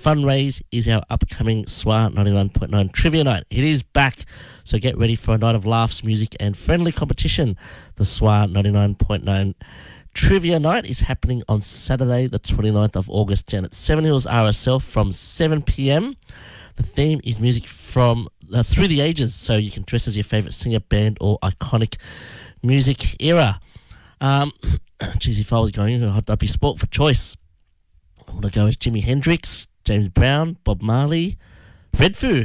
fundraise is our upcoming SWA 99.9 Trivia Night. It is back, so get ready for a night of laughs, music and friendly competition. The SWA 99.9 Trivia Night is happening on Saturday the 29th of August down at Seven Hills RSL from 7pm. The theme is music from through the ages, so you can dress as your favourite singer, band or iconic music era. Geez, if I was going, I'd be sport for choice. I want to go with Jimi Hendrix, James Brown, Bob Marley, Red Foo.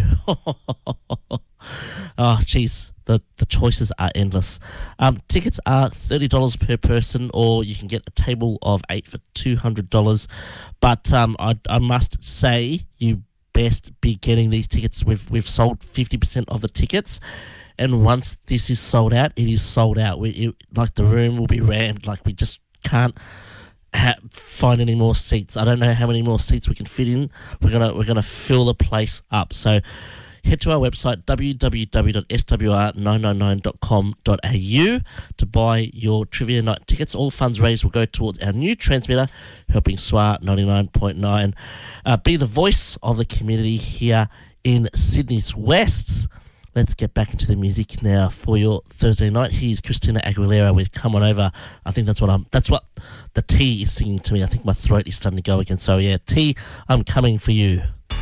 Oh, geez, the choices are endless. Tickets are $30 per person, or you can get a table of 8 for $200. But I must say, you best be getting these tickets. We've sold 50% of the tickets, and once this is sold out, it is sold out. Like the room will be rammed. Like we just can't find any more seats. I don't know how many more seats we can fit in. We're gonna fill the place up. So head to our website www.swr999.com.au to buy your Trivia Night tickets. All funds raised will go towards our new transmitter, helping SWA 99.9 be the voice of the community here in Sydney's West. Let's get back into the music now for your Thursday night. Here's Christina Aguilera with Come On Over. I think that's what the T is singing to me. I think my throat is starting to go again. So yeah, T, I'm coming for you.